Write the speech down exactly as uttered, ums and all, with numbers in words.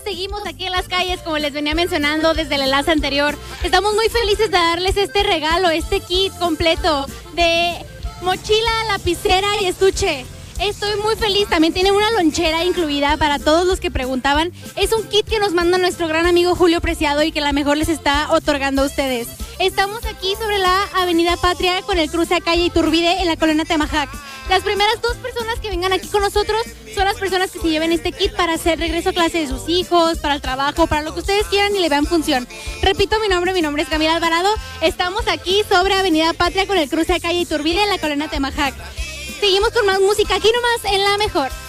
seguimos aquí en las calles, como les venía mencionando desde el enlace anterior. Estamos muy felices de darles este regalo, este kit completo de mochila, lapicera y estuche. Estoy muy feliz, también tiene una lonchera incluida para todos los que preguntaban. Es un kit que nos manda nuestro gran amigo Julio Preciado y que la mejor les está otorgando a ustedes. Estamos aquí sobre la Avenida Patria con el cruce a calle Iturbide en la colonia Temajac. Las primeras dos personas que vengan aquí con nosotros son las personas que se lleven este kit para hacer regreso a clase de sus hijos, para el trabajo, para lo que ustedes quieran y le vean función. Repito mi nombre, mi nombre es Camila Alvarado. Estamos aquí sobre Avenida Patria con el cruce a calle Iturbide en la colonia Temajac. Seguimos con más música aquí nomás en La Mejor.